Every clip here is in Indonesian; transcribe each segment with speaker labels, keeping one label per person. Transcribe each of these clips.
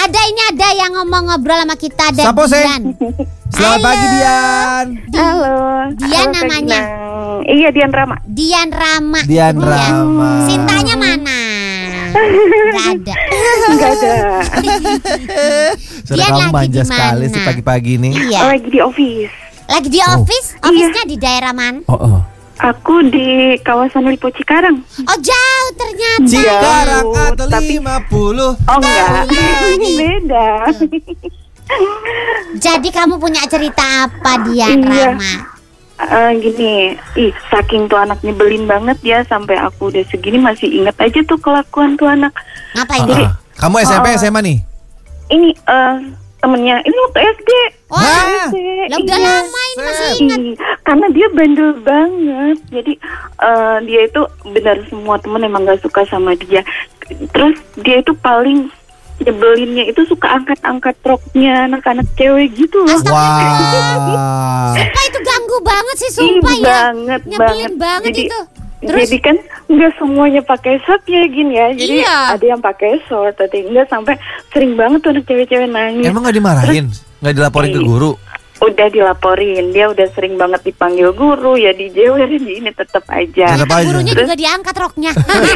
Speaker 1: Ada yang ngobrol sama kita. Ada
Speaker 2: Sapo,
Speaker 1: Dian.
Speaker 2: Selamat pagi Dian.
Speaker 3: Halo.
Speaker 1: Dian namanya.
Speaker 3: Iya, Dian Rama.
Speaker 1: Dian Rama.
Speaker 2: Dian Rama.
Speaker 1: Sintanya mana? Gak ada.
Speaker 3: Enggak ada.
Speaker 2: Sudah
Speaker 1: Dian
Speaker 2: kamu
Speaker 1: lagi
Speaker 2: manja
Speaker 1: di
Speaker 2: sekali
Speaker 1: mana?
Speaker 2: sih pagi-pagi nih.
Speaker 1: Iya.
Speaker 3: Lagi di office.
Speaker 1: Lagi di office? Office-nya di daerah mana?
Speaker 2: Oh.
Speaker 3: Aku di kawasan Lipo Cikarang.
Speaker 1: Oh jauh ternyata.
Speaker 2: Cikarang atau
Speaker 3: tapi-
Speaker 2: 50.
Speaker 3: Oh enggak.
Speaker 1: lagi.
Speaker 3: Beda.
Speaker 1: Jadi kamu punya cerita apa Dian
Speaker 3: Iya.
Speaker 1: Rama?
Speaker 3: Gini, saking tuh anak nyebelin banget ya, sampai aku udah segini masih inget aja tuh kelakuan tuh anak.
Speaker 1: Ngapain?
Speaker 2: Kamu SMP SMA nih?
Speaker 3: Ini temennya, ini waktu SD.
Speaker 1: Wah,
Speaker 2: Hah?
Speaker 1: lah udah
Speaker 3: Iya.
Speaker 1: lama ini masih ingat.
Speaker 3: Karena dia bandel banget. Jadi dia itu benar semua temen emang gak suka sama dia. Terus dia itu paling nyebelinnya itu suka angkat-angkat roknya anak-anak cewek gitu loh.
Speaker 2: Wah.
Speaker 1: Sumpah itu ganggu banget sih, sumpah
Speaker 3: Ih,
Speaker 1: ya.
Speaker 3: banget,
Speaker 1: Nyebelin banget
Speaker 3: Jadi-
Speaker 1: itu. Terus?
Speaker 3: Jadi kan nggak semuanya pakai short ya gini ya. Jadi
Speaker 1: Iya.
Speaker 3: ada yang pakai short, ada yang enggak, sampai sering banget tuh anak cewek-cewek nangis.
Speaker 2: Emang gak dimarahin? Gak dilaporin ke guru?
Speaker 3: Udah dilaporin, dia udah sering banget dipanggil guru, ya dijewerin, ini tetap aja.
Speaker 2: Tetap aja.
Speaker 1: Gurunya juga diangkat roknya.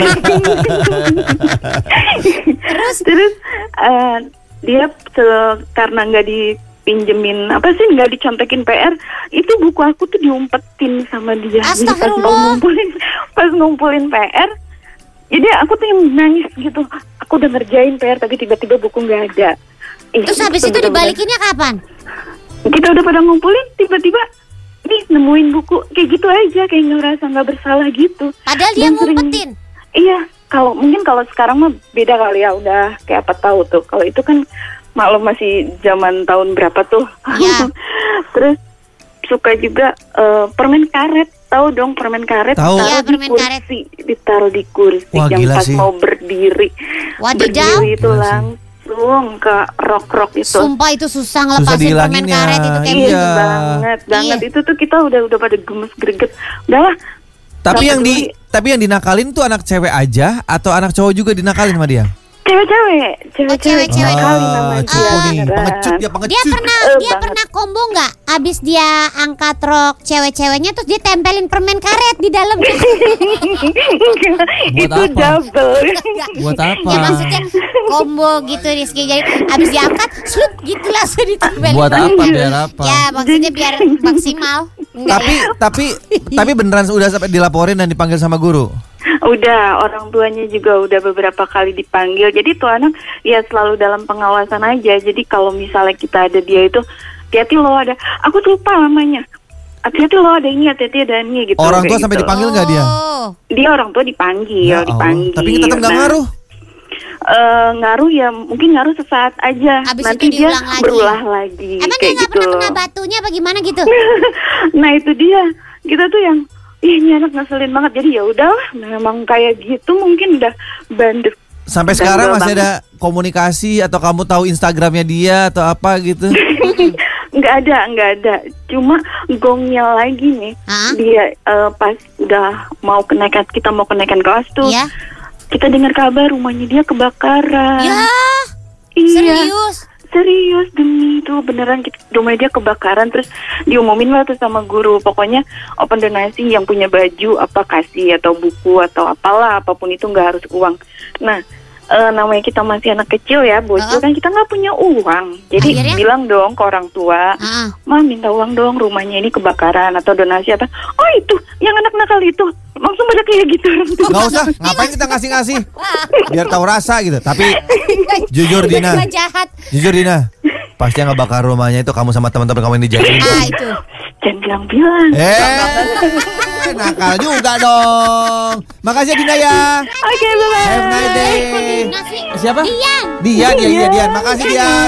Speaker 3: Terus dia karena nggak dipinjemin nggak dicontekin PR, itu buku aku tuh diumpetin sama dia. Jadi
Speaker 1: Astagfirullah.
Speaker 3: pas ngumpulin PR, jadi aku tuh yang nangis gitu. Aku udah ngerjain PR tapi tiba-tiba buku nggak ada.
Speaker 1: Terus habis itu
Speaker 3: bener-bener.
Speaker 1: dibalikinnya kapan?
Speaker 3: Kita udah pada ngumpulin, tiba-tiba nih nemuin buku kayak gitu aja, kayak ngerasa nggak bersalah gitu.
Speaker 1: Padahal dia
Speaker 3: Dan sering-
Speaker 1: ngumpetin.
Speaker 3: Iya, kalau sekarang mah beda kali ya, udah kayak apa tahu tuh. Kalau itu kan maklum masih zaman tahun berapa tuh.
Speaker 1: Iya.
Speaker 3: Terus suka juga permen karet. Tahu dong permen karet?
Speaker 2: Tahu.
Speaker 1: Iya,
Speaker 3: Taruh di
Speaker 1: permen
Speaker 3: kursi,
Speaker 1: karet.
Speaker 3: ditaruh di kursi
Speaker 2: Wah,
Speaker 3: yang
Speaker 2: gila
Speaker 3: pas
Speaker 2: sih.
Speaker 3: mau berdiri.
Speaker 1: Wadidaw.
Speaker 3: Berdiri itu
Speaker 2: Gila sih.
Speaker 3: langsung ke rok-rok itu.
Speaker 1: Sumpah itu susah
Speaker 2: Susah
Speaker 1: ngelepasin permen
Speaker 2: dihilanginnya.
Speaker 1: karet itu kayak
Speaker 2: Iya.
Speaker 1: gitu.
Speaker 3: banget.
Speaker 1: Iya.
Speaker 3: Itu tuh kita udah pada gemes greget. Udahlah.
Speaker 2: Tapi
Speaker 3: Nggak
Speaker 2: yang
Speaker 3: peduli.
Speaker 2: tapi yang dinakalin tuh anak cewek aja atau anak cowok juga dinakalin sama dia?
Speaker 3: Cewek-cewek
Speaker 1: cewek-cewek.
Speaker 3: kali namanya.
Speaker 2: cupu nih,
Speaker 3: Beneran.
Speaker 2: pengecut dia pengecut.
Speaker 1: Dia
Speaker 3: banget.
Speaker 1: pernah combo nggak? Abis dia angkat rok cewek-ceweknya terus dia tempelin permen karet di dalam.
Speaker 3: Itu
Speaker 2: apa?
Speaker 3: double.
Speaker 2: Buat apa?
Speaker 1: Ya maksudnya combo gitu Rizky. Jadi abis diangkat, slup gitu langsung ditempelin.
Speaker 2: Buat apa? Biar apa?
Speaker 1: Ya maksudnya biar maksimal. Enggak ya?
Speaker 2: Tapi beneran udah sampai dilaporin dan dipanggil sama guru.
Speaker 3: Udah, orang tuanya juga udah beberapa kali dipanggil. Jadi tuh anak ya selalu dalam pengawasan aja. Jadi kalau misalnya kita ada dia itu, hati-hati lo ada, aku lupa namanya. Hati-hati lo ada ini, hati-hati ada ini gitu.
Speaker 2: Orang tua
Speaker 3: kayak
Speaker 2: sampai
Speaker 3: gitu.
Speaker 2: dipanggil nggak dia?
Speaker 1: Oh.
Speaker 3: Dia orang tua dipanggil,
Speaker 2: Ya Allah.
Speaker 3: dipanggil.
Speaker 2: Tapi tetap nggak
Speaker 3: Nah,
Speaker 2: ngaruh.
Speaker 3: ngaruh ya, mungkin ngaruh sesaat aja.
Speaker 1: Habis
Speaker 3: Nanti
Speaker 1: itu
Speaker 3: dia
Speaker 1: diulang lagi.
Speaker 3: berulah lagi.
Speaker 1: Emang dia
Speaker 3: kayak
Speaker 1: nggak
Speaker 3: gitu
Speaker 1: pernah kena
Speaker 3: loh.
Speaker 1: batunya apa gimana gitu?
Speaker 3: Nah itu dia, kita tuh yang ini anak ngeselin banget. Jadi ya udahlah, memang kayak gitu mungkin udah bandel.
Speaker 2: Sampai
Speaker 3: Bandel
Speaker 2: sekarang masih
Speaker 3: banget.
Speaker 2: ada komunikasi atau kamu tahu Instagramnya dia atau apa gitu?
Speaker 3: Nggak ada. Cuma gongnya lagi nih,
Speaker 1: Hah?
Speaker 3: dia pas udah kita mau kenaikan kelas tuh,
Speaker 1: Iya.
Speaker 3: kita dengar kabar rumahnya dia kebakaran.
Speaker 1: Ya,
Speaker 3: Iya.
Speaker 1: serius.
Speaker 3: Demi itu beneran rumahnya dia kebakaran. Terus diumumin lah tuh sama guru, pokoknya open donasi, yang punya baju apa kasih, atau buku atau apalah, apapun itu, nggak harus uang. Nah namanya kita masih anak kecil ya, bocil kan, kita nggak punya uang. Jadi
Speaker 1: Akhirnya?
Speaker 3: bilang dong ke orang tua,
Speaker 1: Ah.
Speaker 3: Ma minta uang dong, rumahnya ini kebakaran, atau donasi apa. Oh itu yang anak nakal itu, langsung pada kayak gitu.
Speaker 2: Nggak usah, ngapain kita ngasih-ngasih? Biar tahu rasa gitu. Tapi jujur Dina,
Speaker 1: Gua jahat.
Speaker 2: pasti yang ngebakar rumahnya itu kamu sama teman-teman kamu yang dijahilin.
Speaker 1: Ah itu.
Speaker 3: Jangan bilang-bilang.
Speaker 2: Nakal juga dong. Makasih ya Dina ya.
Speaker 3: Oke, bye-bye.
Speaker 2: Have a nice day.
Speaker 1: Nasi.
Speaker 2: Siapa?
Speaker 1: Dian.
Speaker 2: Dian. Makasih Dian.